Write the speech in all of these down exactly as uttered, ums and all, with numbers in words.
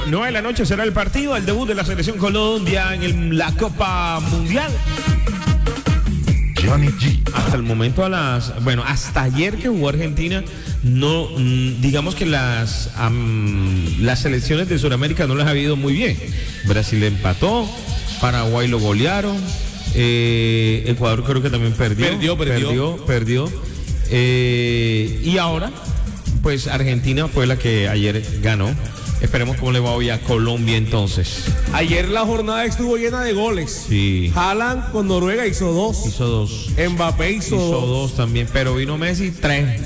nueve de la noche será el partido, el debut de la selección Colombia en el, la Copa Mundial. Johnny G. Hasta el momento a las, bueno, hasta ayer que jugó Argentina, no, mmm, digamos que las, um, las selecciones de Sudamérica no les ha ido muy bien. Brasil empató, Paraguay lo golearon, eh, Ecuador creo que también perdió. Perdió, perdió. Perdió, perdió. Eh, y ahora, pues Argentina fue la que ayer ganó. Esperemos cómo le va hoy a Colombia entonces. Ayer la jornada estuvo llena de goles. Sí. Haaland con Noruega hizo dos. Hizo dos. Mbappé hizo, Hizo dos. dos también, pero vino Messi tres.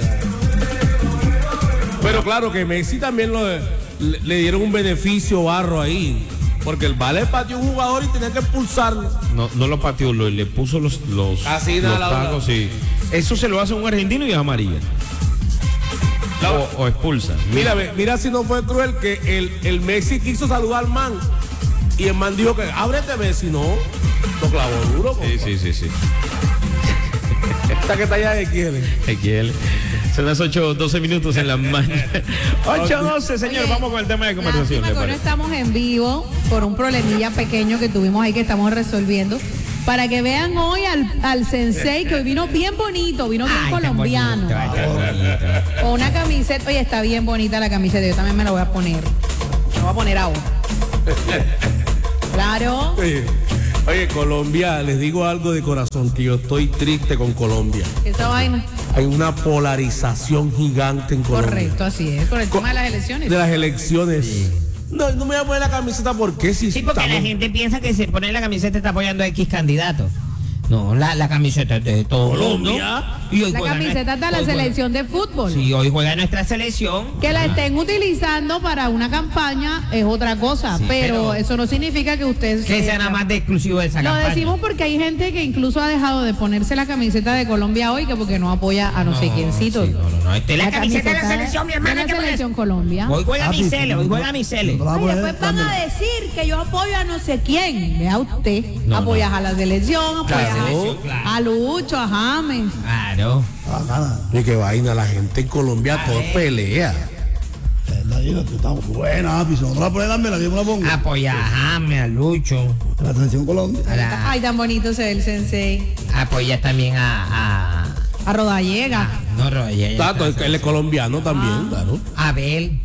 Pero claro que Messi también lo, le, le dieron un beneficio barro ahí. Porque el Vale pateó un jugador y tenía que expulsarlo. No, no lo pateó, lo, le puso los, los, Así, los nada, tacos, sí. Eso se lo hace un argentino y es amarilla. La, o, o expulsa. Mira, mira si no fue cruel que el, el Messi quiso saludar al man y el man dijo que ábrete Messi, no, lo clavó duro. Sí, sí, sí, sí. ¿Esta qué talla de quiere? Equiel. Son las ocho doce minutos en la mañana. ocho doce, señor, Oye, vamos con el tema de conversación. Lástima que hoy no estamos en vivo por un problemilla pequeño que tuvimos ahí que estamos resolviendo. Para que vean hoy al, al sensei que hoy vino bien bonito, vino bien Ay, colombiano. qué bonito, ay, qué bonito. Con una camiseta, oye, está bien bonita la camiseta, yo también me la voy a poner. Me voy a poner ahora. Claro. Oye, oye, Colombia, les digo algo de corazón, que yo estoy triste con Colombia. Esa vaina. Hay una polarización gigante en Colombia. Correcto, así es, por el tema de las elecciones. De las elecciones. Sí. No, no me voy a poner la camiseta porque si Sí, porque estamos... la gente piensa que se pone la camiseta está apoyando a X candidato. No, la, la camiseta es de todo Colombia. Y hoy La juega camiseta nuestra- de la hoy juega- selección de fútbol. Sí, hoy juega nuestra selección. Que la estén utilizando para una campaña es otra cosa, Sí, pero, pero eso no significa que usted Que sea nada más de exclusivo de esa Lo campaña. decimos porque hay gente que incluso ha dejado de ponerse la camiseta de Colombia hoy, que porque no apoya a no, sé quiéncito. Sí, no, no, no. Esta es la, camiseta de la camiseta selección, mi hermana. de la ¿qué selección pasa? Colombia. Hoy juega Ah, mi sí, cele, hoy no, juega mi cele. no la Ay, puede- después van a decir que yo apoyo a no sé quién. Vea usted, No, apoyas a la selección, apoyas Claro, a- selección, claro. a Lucho, a James. Claro. Ah, nada. Y qué vaina, la gente en Colombia todo pelea. Es la digo, tú estás buena, Api. Si no te la puedes darme, la yo me la pongo. Apoya a James, a Lucho. La selección Colombia. A la- Ay, tan bonito se ve el sensei. apoya también a. a A Rodallega. no, Roger. Tato, él es colombiano también, claro. Abel.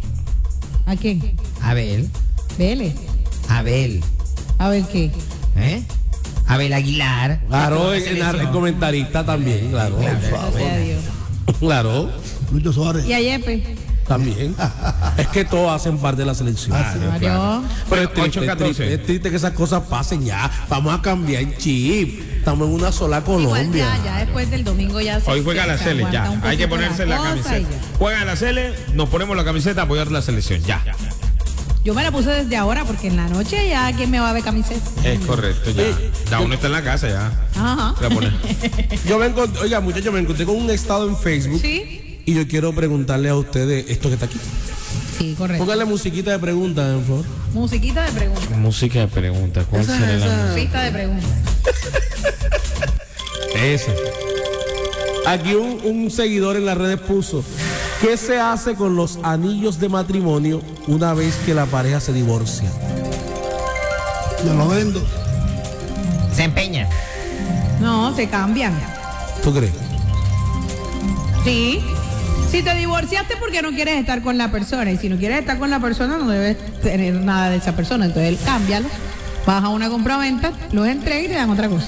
¿A quién? Abel. Vélez. Abel. A ver qué. ¿Eh? Abel Aguilar. Claro, La en, en selección. el comentarista también, claro. Claro. Gracias a Dios. Claro, Lucho Suárez. Y a Yepe. también. Es que todos hacen parte de la selección. Mario. Pero es triste, ocho es catorce. triste, es triste que esas cosas pasen ya. Vamos a cambiar el chip. Estamos en una sola Igual Colombia. ya, ya después del domingo ya se Hoy juega la se Cele, aguanta ya. un Hay que poquito ponerse la cosa y camiseta. ya. Juega la Cele, nos ponemos la camiseta a apoyar la selección, ya. Yo me la puse desde ahora porque en la noche ya quién me va a ver camiseta. Es correcto, ya. Ya uno está en la casa, ya. Ajá. La pone. Yo me encontré, oiga, muchachos, me encontré con un estado en Facebook. Sí. Y yo quiero preguntarle a ustedes esto que está aquí. Sí, correcto. Póngale musiquita de preguntas, por favor. Musiquita de preguntas. Música de preguntas. ¿Cuál Esa- será la esa- música? Pista de preguntas. Esa. Aquí un, un seguidor en las redes puso: ¿qué se hace con los anillos de matrimonio una vez que la pareja se divorcia? Yo lo vendo. Se empeña. No, se cambian. ¿Tú crees? Sí. Si te divorciaste porque no quieres estar con la persona y si no quieres estar con la persona no debes tener nada de esa persona, entonces cámbialo, vas a una compraventa, los entregas y te dan otra cosa.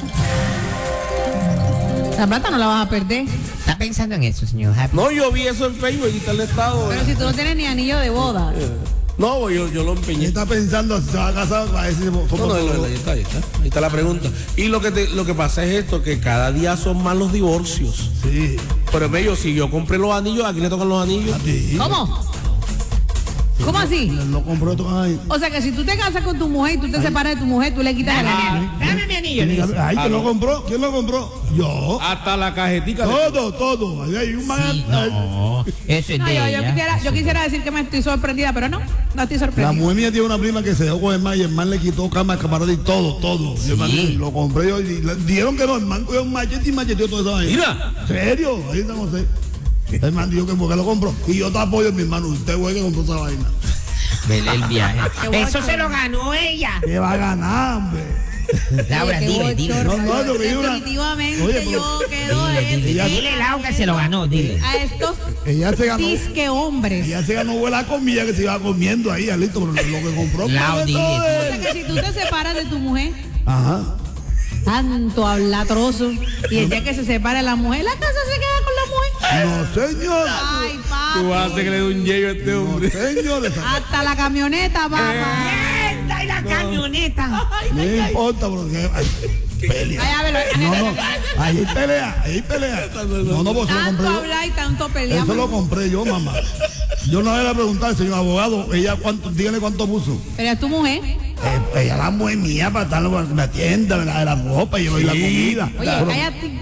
La plata no la vas a perder. ¿Está pensando en eso, señor Happy? No, yo vi eso en Facebook y está el estado. Pero si tú no tienes ni anillo de boda. No, yo, yo lo ¿Quién empeñé. está pensando si se va a casar? Va a decir, No, no, no, no, ahí está, ahí está. Ahí está la pregunta. Y lo que, te- lo que pasa es esto, que cada día son más los divorcios. Sí. Pero bello, si yo compré los anillos, ¿a quién le tocan los anillos? A ti. ¿Cómo? ¿Cómo así? Lo compró esto. Ay. O sea que si tú te casas con tu mujer y tú te separas de tu mujer, tú le quitas el anillo. Dame mi anillo, le dice. Ay, Ah, ¿quién no. lo compró? ¿Quién lo compró? Yo. Hasta la cajetica. de- Todo, todo. Ahí hay un man. Sí, no, eso es No, de yo, yo ella. quisiera, yo quisiera decir que me estoy sorprendida, pero no, no estoy La sorprendida. mujer mía tiene una prima que se dejó con el man y el man le quitó cama, camarote y todo, todo. Y el man, Sí. lo compré yo y le dijeron que no, el man cogió un machete y macheteó toda esa vaina. Mira. ¿Serio? Ahí estamos. El man dijo que porque lo compró. Y yo te apoyo, mi hermano. Usted fue que compró esa vaina. Vele el viaje. Qué bochorno. Eso se lo ganó ella. ¿Qué va a ganar, hombre? Laura, Qué dile, dile. bochorno. No, no, no, que una- Definitivamente Oye, pero- yo quedo Dile, en- dile, ella- dile, Laura, que se lo ganó, dile. a estos Ella se ganó. disque hombres. Ella se ganó la comida que se iba comiendo ahí, listo, pero lo que compró. Lau, fue dile, todo O de- sea que si tú te separas de tu mujer, Ajá. tanto habla trozo, y el día que se separa la mujer, la casa se queda con la mujer. No, señor. Ay, Tú vas a papi. hacer que le dé un yello a este No, hombre. señor. Hasta la camioneta, papá. ¡Mierda! Y la camioneta. No importa, porque ay, pelea. Ay, a ver, No, no, ahí hay pelea, ahí hay pelea. No, no, pues se lo tanto compré yo. hablar y tanto Eso peleamos. lo compré yo, mamá. Yo no le preguntar al señor abogado, ella cuánto, dígale cuánto puso. Pero es tu mujer. Eh, ella la mujer mía para estar en la tienda, la de la ropa y yo doy la comida. Oye, Pero- cállate.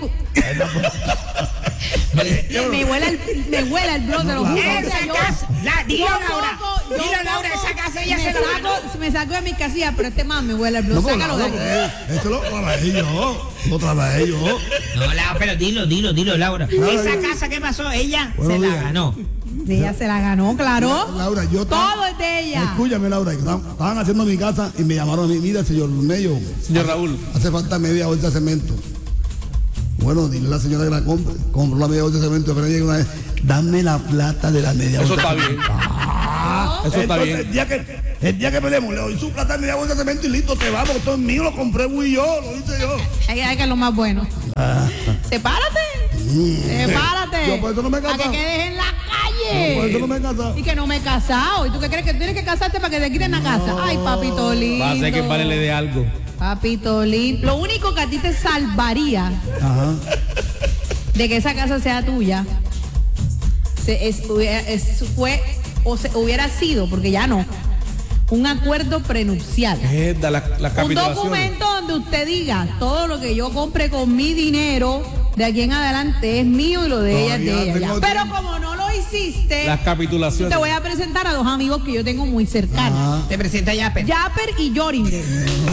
Me huele el, me huele el blog de los jugos. Esa O sea, yo- casa, la, dilo, yo Laura. poco- yo Dilo, Laura, poco esa casa ella me se la ganó. saco, me saco de mi casilla, pero este man me huele el blog. No, pues, Sácalo de claro, ahí. porque eso lo trabajé yo, lo trabajé yo. No, Laura, pero dilo, dilo, dilo, Laura. Laura, Esa yo- casa, ¿qué pasó? Ella Buenos se la días. ganó. Ella se la ganó, claro. Laura, yo estaba- Todo es de ella. Escúchame, Laura, que estaban, estaban haciendo mi casa y me llamaron a mí, mira, señor Mello, Señor Raúl. hace falta media bolsa de cemento. Bueno, dile a la señora que la compre, compró la media bolsa de cemento, pero ella una vez, dame la plata de la media Eso bolsa. está bien. Ah, Eso está entonces, bien. El día que, el día que peleemos, le doy su plata de media bolsa de cemento y listo, te vamos, esto es mío, lo compré muy yo, lo hice yo. Hay, hay que es lo más bueno. Sepárate. Sepárate. Yo por eso no me he A que casado. quedes en la calle. Yo por eso no me he casado. Y que no me he casado. ¿Y tú qué crees que tienes que casarte para que te quiten la casa? Ay, papito lindo. Va a hacer que Pare le dé algo. Papito lindo. Lo único que a ti te salvaría Ajá. de que esa casa sea tuya se- es- hubiera- es- fue o se, hubiera sido, porque ya no, un acuerdo prenupcial. Mierda, la, la Un capitulación. documento donde usted diga todo lo que yo compre con mi dinero de aquí en adelante es mío y lo de ella es de Todavía ella. tengo ya. Pero tiempo. como no lo hiciste, Las capitulaciones. te voy a presentar a dos amigos que yo tengo muy cercanos. Te presenta Yapper. Japper y Jorinder.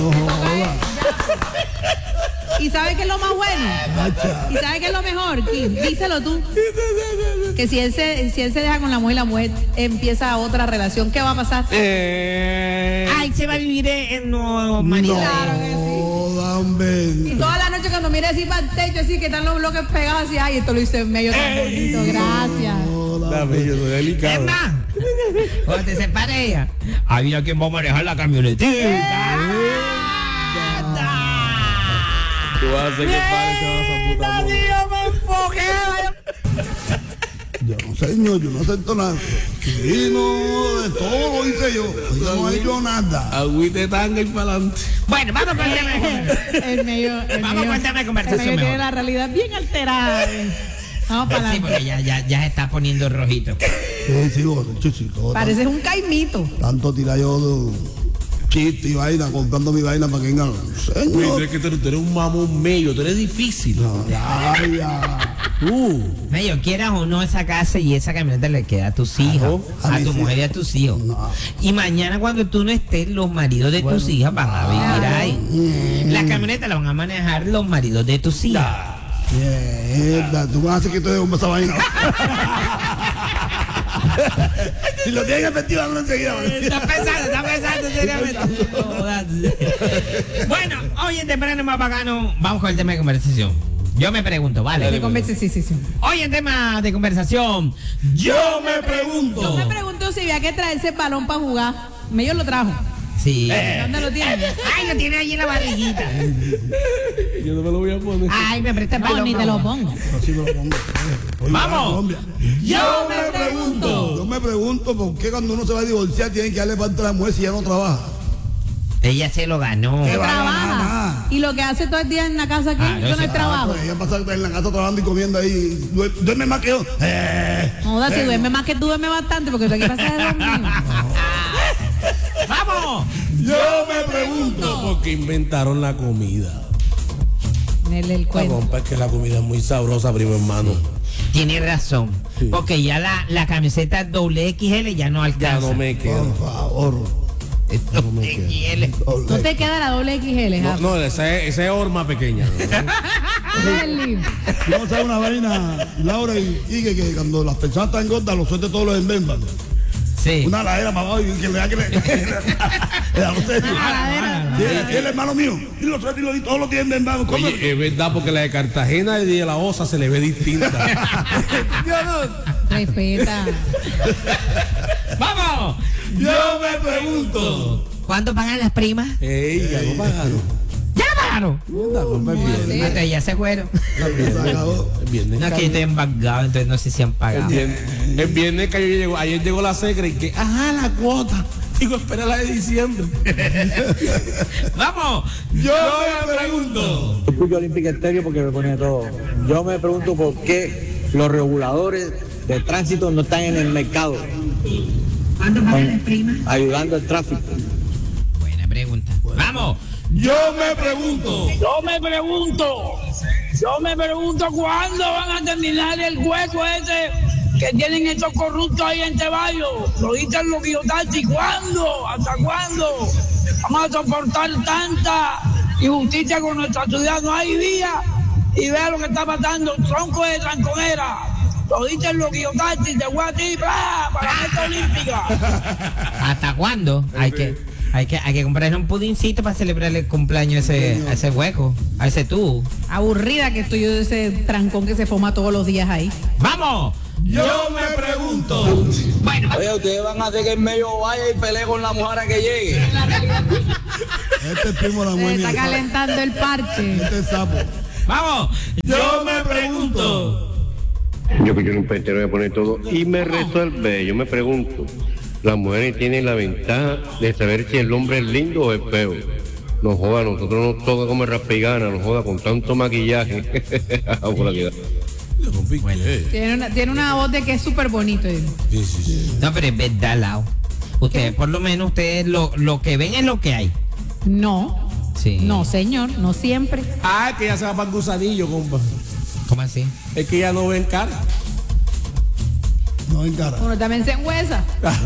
¿Y sabe qué es lo más bueno? ¿Y sabe qué es lo mejor? Kim? Díselo tú. Que si él se, si él se deja con la mujer, la mujer empieza otra relación, ¿qué va a pasar? Eh, Ay, se va a vivir en nuevo marido. Claro que sí. No, dame. Y toda la noche cuando mire así para el techo, así que están los bloques pegados así, ay, esto lo hice en medio tan bonito, gracias. dame, yo soy Es delicado. más, cuando te separe ella, había quien va a manejar la camionetita. Tú vas a hacer que Pare se va a esa puta moda. Dios, me enfoqué. Yo no, señor, yo no acepto nada. Sí, no, de todo lo hice yo. Yo no he hecho nada. Agüite tanga y para adelante. Bueno, vamos con el tema de El medio, el Vamos medio- con el tema de el conversación medio tiene mejor. la realidad bien alterada. Vamos para Sí, adelante. porque ya, ya, ya se está poniendo rojito. Sí, sí, lo sí, sí, todo. Pareces un caimito. Tanto tira yo de chiste y vaina, comprando mi vaina para que vengan. Uy, Señor. tú eres que tú tú eres un mamón medio, tú eres difícil. Ay, ya. Uh, Medio, quieras o no esa casa y esa camioneta le queda a tus hijos, a a mis tu mujer y a tus hijos. No. Y mañana cuando tú no estés, los maridos de tus hijas van a vivir ahí. La camioneta la van a manejar los maridos de tus hijas. mierda, tú vas a hacer que te dé esa vaina. Si lo tienen efectivo, no enseguida. ¿vale? Está pensando, está pensando seriamente. No jodas. Bueno, hoy en Temprano Más Bacano, vamos con el tema de conversación. Yo me pregunto, ¿vale? Me convence, sí, sí, sí. Hoy en tema de conversación, yo me pregunto. Yo me pregunto si había que traerse el balón para jugar. Mello lo trajo. Sí. ¿Dónde lo tiene? Ay, lo tiene ahí en la barriguita. Yo no me lo voy a poner. Ay, me presta el No, balón. ni te lo pongo. Así me lo pongo. Oye, Vamos. Colombia. Yo me pregunto. Yo me pregunto por qué cuando uno se va a divorciar tienen que darle parte a la mujer si ya no trabaja. Ella se lo ganó. ¿Qué va a ganar Trabaja. más? Y lo que hace todo el día en la casa aquí, Ah, no, eso no sí. es trabajo. Pues ella pasa en la casa trabajando y comiendo ahí. Duer- Duerme más que yo. Eh, No jodas, si eh, duerme más que tú, duerme bastante, porque tú aquí pasas de dormir. ¡Vamos! Yo me pregunto. ¿Por qué inventaron la comida? Nele el La cuento. compa, es que la comida es muy sabrosa, primo hermano. Tiene razón. Sí. Porque ya la, la camiseta doble X L ya no Ya alcanza. no me quedo. Por favor. Doble X L. No te queda la doble X L, No, Javi. no, esa es, esa es horma pequeña. ¿no? Ese es el libro. Vamos a hacer una vaina, Laura y Ike, que cuando las personas están gordas, los sueltes todos los envenban. Sí. Una ladera para abajo y que le da que le. La botella. Ladera. Sí, es el hermano mío. Dilo, dilo, dilo, todos los tienen, hermano. ¿Cómo? Oye, es verdad, porque la de Cartagena y de la Osa se le ve distinta. Yo no. Respeta. ¡Vamos! Yo me pregunto. ¿Cuánto pagan las primas? Ey, ya no pagaron. ¿Ya lo pagaron? La culpa es viernes. Hasta ya se fueron. Se acabó. Es viernes. No, es que yo estoy embargado, entonces no sé si han pagado. El viernes, el viernes que ayer llegó, ayer llegó la secre y que, ajá, la cuota. Digo, espera la de diciembre. ¡Vamos! Yo me pregunto. Escucho Olímpica Estéreo porque me pone todo. Yo me pregunto por qué los reguladores de tránsito no están en el mercado. ¿Cuánto pagan las primas? Ayudando al tráfico. Buena pregunta. ¡Vamos! Yo me pregunto. Yo me pregunto, yo me pregunto cuándo van a terminar el hueco ese que tienen estos corruptos ahí en Ceballos. Lo dicen los guiotaxis, ¿cuándo? ¿Hasta cuándo? Vamos a soportar tanta injusticia con nuestra ciudad. No hay día y vea lo que está pasando, tronco de tranconera. Lo dicen los guiotaxis de Guati, para la meta olímpica. ¿Hasta cuándo? Hay que, hay que, hay que comprarle un pudincito para celebrar el cumpleaños a ese, a ese hueco, a ese tubo. Aburrida que estoy yo de ese trancón que se forma todos los días ahí. ¡Vamos! Yo me pregunto. Bueno, Oye, ustedes van a hacer que el medio vaya y pelee con la mujer a que llegue. Este es primo de la Se mujer. está calentando el parche. Este es sapo. ¡vamos! Yo me pregunto. Yo que yo un petero voy a poner todo y me resuelve. Yo me pregunto, las mujeres tienen la ventaja de saber si el hombre es lindo o es feo. Nos joda, a nosotros nos toca como raspigana, nos joda con tanto maquillaje. Por aquí. Tiene una, tiene una voz de que es súper bonito. Sí, sí, sí. No, pero es verdad, Lau. Ustedes, por lo menos, ustedes lo, lo que ven es lo que hay. No. Sí. No, señor, no siempre. Ah, es que ya se va para el gusanillo, compa. ¿Cómo así? Es que ya no ven cara. No encara. Uno también se enhuesa.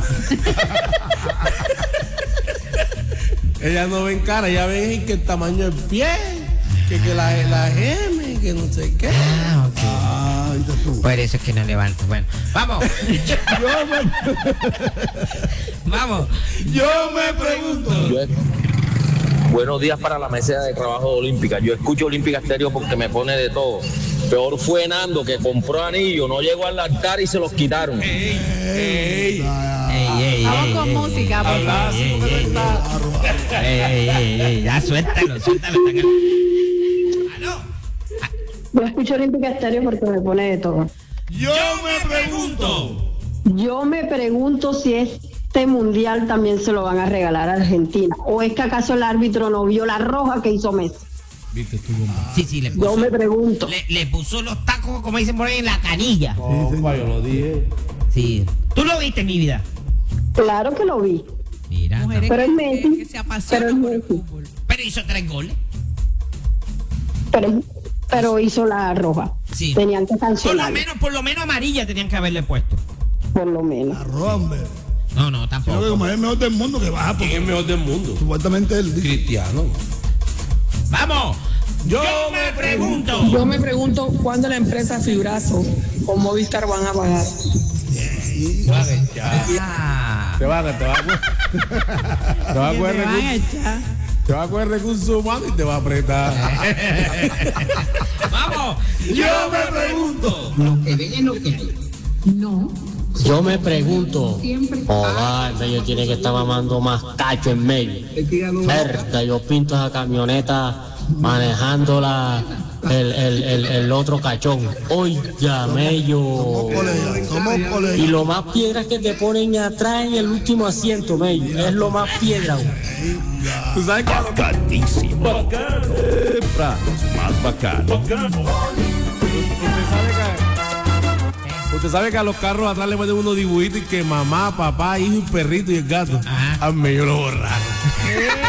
Ellas no ven cara, ya ven que el tamaño del pie, que, que la, la M, que no sé qué. Ah, ok. Ah, ahí estás tú. Por eso es que no levanto. Bueno, vamos. Yo me, Vamos. yo me pregunto. Yo es- Buenos días para la mesa de trabajo de Olímpica. Yo escucho Olímpica Estéreo porque me pone de todo. Peor fue Nando, que compró anillo, no llegó al altar y se los quitaron. Ey, ey. Ey, ey, Vamos ey, con ey, música, por Habla favor. así porque no está. ey, ey, ey, ey, ya suéltalo, suéltalo. Están al- ¡Aló! Yo escucho Olímpica Estéreo porque me pone de todo. Yo me pregunto. Yo me pregunto si este mundial también se lo van a regalar a Argentina. ¿O es que acaso el árbitro no vio la roja que hizo Messi? Viste tú, compa. Sí, sí, le Yo puso, me pregunto. le, le puso los tacos, como dicen por ahí, en la canilla. Compa, yo lo dije. Sí. ¿Tú lo viste, mi vida? Claro que lo vi. Mira. no. Mujeres Pero es que, Messi. que se apasionan Pero es por el Messi. fútbol. Pero hizo tres goles. Pero, pero hizo la roja. Sí. Tenían que Por lo sancionar, menos, por lo menos amarilla tenían que haberle puesto. por lo menos. Arroz, hombre. No, no, Creo que tampoco. como es el mejor del mundo que baja, ¿Quién es porque el mejor del mundo? supuestamente él dice. Cristiano. ¡Vamos! Yo me pregunto. Yo me pregunto cuándo la empresa Fibrazo o Movistar van a pagar. Ah, Te va a te va a te va a Que coger te van a recursos, echar. te va a coger recursos humanos y te va a apretar. ¡Vamos! Yo me pregunto. Lo que ven es lo que hay. No. Yo me pregunto, Siempre. oh, el medio tiene que estar mamando más cacho en medio. Cerca, yo pinto esa camioneta manejándola el, el, el, el otro cachón. Oiga, mello. Somos colegas, somos Y colegas. lo más piedra es que te ponen atrás en el último asiento, mello. Es lo más piedra. güey. ¿Tú sabes qué? Bacanísimo. Bacano. Más bacano. Usted sabe que Usted sabe que a los carros atrás le meten unos dibujitos y que mamá, papá, hijo y perrito y el gato. Ajá. A mí yo lo borraron.